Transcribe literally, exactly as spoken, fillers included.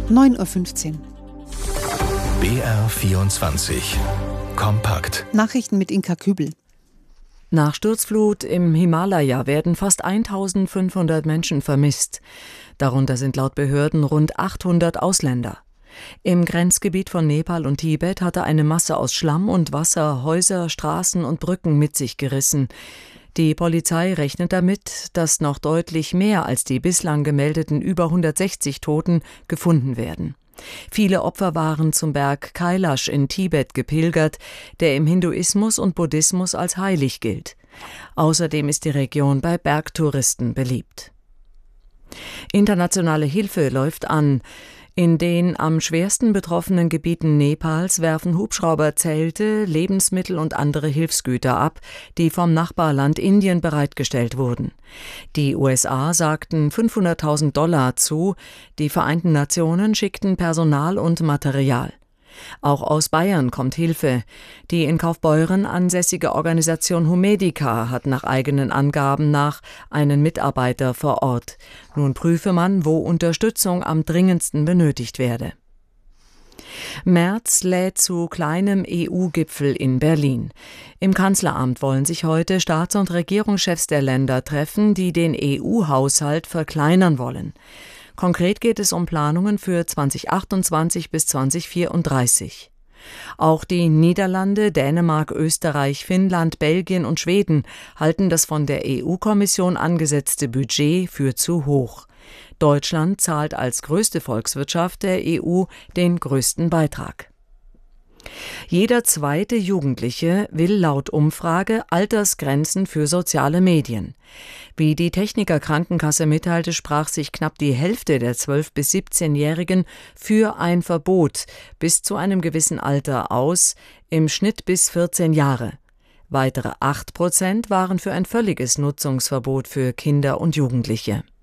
neun Uhr fünfzehn. B R vierundzwanzig. Kompakt. Nachrichten mit Inka Kübel. Nach Sturzflut im Himalaya werden fast eintausendfünfhundert Menschen vermisst. Darunter sind laut Behörden rund achthundert Ausländer. Im Grenzgebiet von Nepal und Tibet hatte eine Masse aus Schlamm und Wasser Häuser, Straßen und Brücken mit sich gerissen. Die Polizei rechnet damit, dass noch deutlich mehr als die bislang gemeldeten über hundertsechzig Toten gefunden werden. Viele Opfer waren zum Berg Kailash in Tibet gepilgert, der im Hinduismus und Buddhismus als heilig gilt. Außerdem ist die Region bei Bergtouristen beliebt. Internationale Hilfe läuft an. In den am schwersten betroffenen Gebieten Nepals werfen Hubschrauber Zelte, Lebensmittel und andere Hilfsgüter ab, die vom Nachbarland Indien bereitgestellt wurden. Die U S A sagten fünfhunderttausend Dollar zu, die Vereinten Nationen schickten Personal und Material. Auch aus Bayern kommt Hilfe. Die in Kaufbeuren ansässige Organisation Humedica hat nach eigenen Angaben nach einen Mitarbeiter vor Ort. Nun prüfe man, wo Unterstützung am dringendsten benötigt werde. Merz lädt zu kleinem E U-Gipfel in Berlin. Im Kanzleramt wollen sich heute Staats- und Regierungschefs der Länder treffen, die den E U-Haushalt verkleinern wollen. Konkret geht es um Planungen für zweitausendachtundzwanzig bis zweitausendvierunddreißig. Auch die Niederlande, Dänemark, Österreich, Finnland, Belgien und Schweden halten das von der E U-Kommission angesetzte Budget für zu hoch. Deutschland zahlt als größte Volkswirtschaft der E U den größten Beitrag. Jeder zweite Jugendliche will laut Umfrage Altersgrenzen für soziale Medien. Wie die Techniker Krankenkasse mitteilte, sprach sich knapp die Hälfte der zwölf- bis siebzehnjährigen für ein Verbot bis zu einem gewissen Alter aus, im Schnitt bis vierzehn Jahre. Weitere acht Prozent waren für ein völliges Nutzungsverbot für Kinder und Jugendliche.